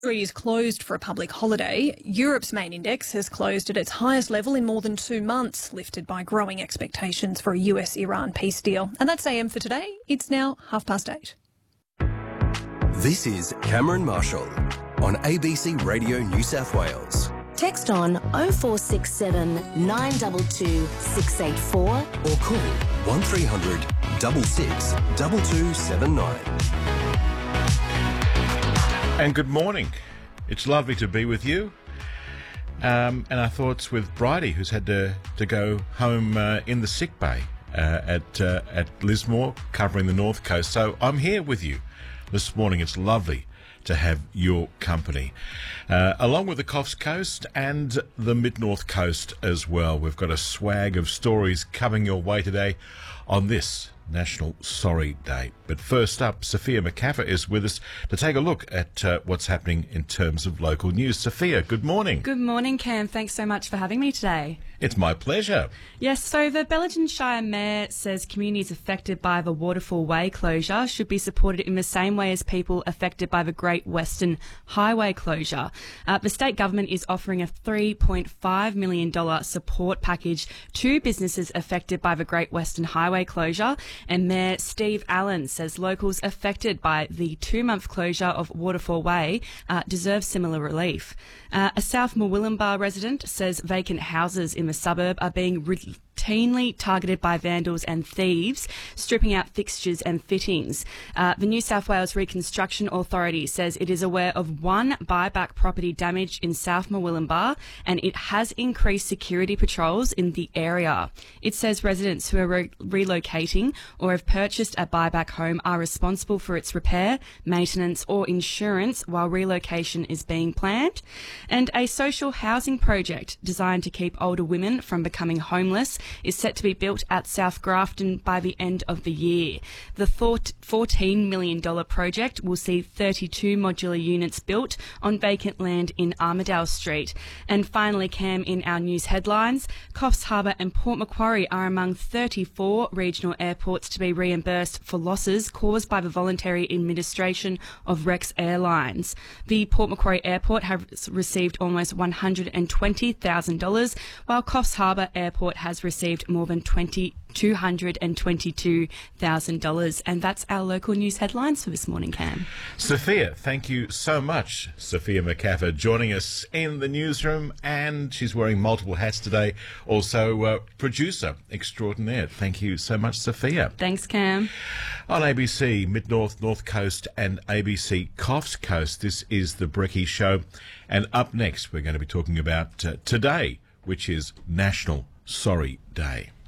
Is closed for a public holiday. Europe's main index has closed at its highest level in more than 2 months, lifted by growing expectations for a US-Iran peace deal. And that's AM for today. It's now 8:30. This is Cameron Marshall on ABC Radio New South Wales. Text on 0467 922 684 or call 1300 66 2279. And good morning. It's lovely to be with you. And our thoughts with Bridie, who's had to go home in the sick bay at Lismore, covering the North Coast. So I'm here with you this morning. It's lovely to have your company, along with the Coffs Coast and the Mid-North Coast as well. We've got a swag of stories coming your way today on this National Sorry Day. But first up, Sophia McCaffer is with us to take a look at what's happening in terms of local news. Sophia, good morning. Good morning, Cam. Thanks so much for having me today. It's my pleasure. Yes, so the Bellargin Shire Mayor says communities affected by the Waterfall Way closure should be supported in the same way as people affected by the Great Western Highway closure. The state government is offering a $3.5 million support package to businesses affected by the Great Western Highway closure, and Mayor Steve Allen says locals affected by the 2-month closure of Waterfall Way deserve similar relief. A South Murwillumbah resident says vacant houses in the suburb are being routinely targeted by vandals and thieves, stripping out fixtures and fittings. The New South Wales Reconstruction Authority says it is aware of one buyback property damage in South Murwillumbah, and it has increased security patrols in the area. It says residents who are relocating or have purchased a buyback home are responsible for its repair, maintenance or insurance while relocation is being planned. And a social housing project designed to keep older women from becoming homeless is set to be built at South Grafton by the end of the year. The $14 million project will see 32 modular units built on vacant land in Armidale Street. And finally, Cam, in our news headlines, Coffs Harbour and Port Macquarie are among 34 regional airports to be reimbursed for losses caused by the voluntary administration of Rex Airlines. The Port Macquarie Airport has received almost $120,000, while Coffs Harbour Airport has received more than $222,000. And that's our local news headlines for this morning, Cam. Sophia, thank you so much. Sophia McCaffer joining us in the newsroom, and she's wearing multiple hats today. Also, producer extraordinaire. Thank you so much, Sophia. Thanks, Cam. On ABC Mid-North, North Coast and ABC Coffs Coast, this is The Brekkie Show. And up next, we're going to be talking about today, which is National Sorry Day.